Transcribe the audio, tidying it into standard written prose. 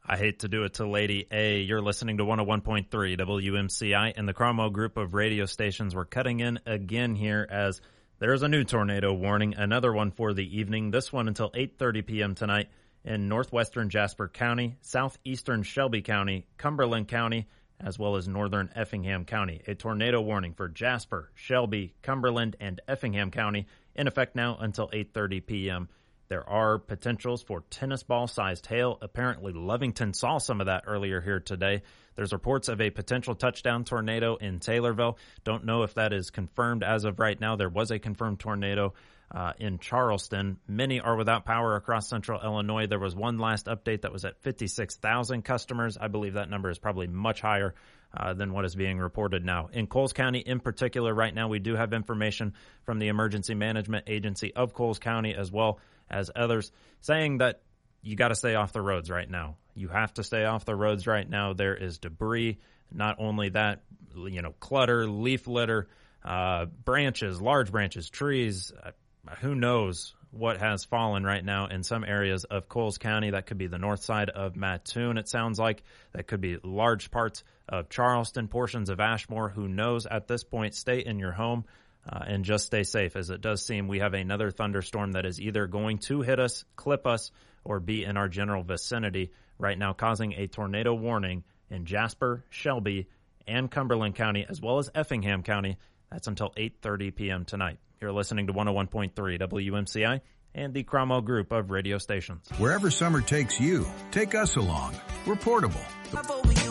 I hate to do it to Lady A. You're listening to 101.3 WMCI and the Cromwell Group of radio stations. We're cutting in again here as there's a new tornado warning, another one for the evening, this one until 8:30 p.m. tonight in northwestern Jasper County, southeastern Shelby County, Cumberland County, as well as northern Effingham County. A tornado warning for Jasper, Shelby, Cumberland, and Effingham County in effect now until 8:30 p.m. There are potentials for tennis ball-sized hail. Apparently, Lovington saw some of that earlier here today. There's reports of a potential touchdown tornado in Taylorville. Don't know if that is confirmed as of right now. There was a confirmed tornado in Charleston. Many are without power across central Illinois. There was one last update that was at 56,000 customers. I believe that number is probably much higher than what is being reported now. In Coles County in particular, right now, we do have information from the Emergency Management Agency of Coles County as well as others saying that you got to stay off the roads right now. You have to stay off the roads right now. There is debris. Not only that, clutter, leaf litter, branches, large branches, trees. Who knows what has fallen right now in some areas of Coles County. That could be the north side of Mattoon, it sounds like. That could be large parts of Charleston, portions of Ashmore. Who knows at this point? Stay in your home. And just stay safe, as it does seem we have another thunderstorm that is either going to hit us, clip us, or be in our general vicinity right now, causing a tornado warning in Jasper, Shelby, and Cumberland County, as well as Effingham County. That's until 8:30 p.m. tonight. You're listening to 101.3 WMCI and the Cromwell Group of radio stations. Wherever summer takes you, take us along. We're portable.